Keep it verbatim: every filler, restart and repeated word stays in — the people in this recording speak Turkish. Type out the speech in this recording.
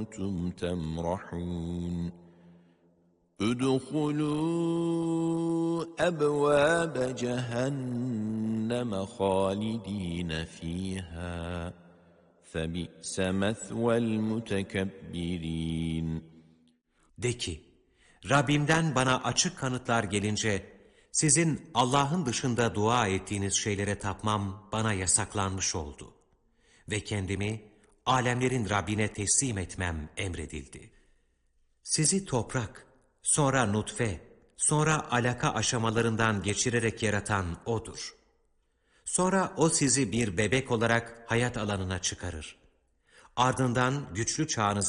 كنتم تمرحون ادخلوا أبواب جهنم خالدين فيها فبئس مثوى المتكبرين. De ki, Rabbimden bana açık kanıtlar gelince, sizin Allah'ın dışında dua ettiğiniz şeylere tapmam bana yasaklanmış oldu. Ve kendimi alemlerin Rabbine teslim etmem emredildi. Sizi toprak, sonra nutfe, sonra alaka aşamalarından geçirerek yaratan O'dur. Sonra O sizi bir bebek olarak hayat alanına çıkarır. Ardından güçlü çağınıza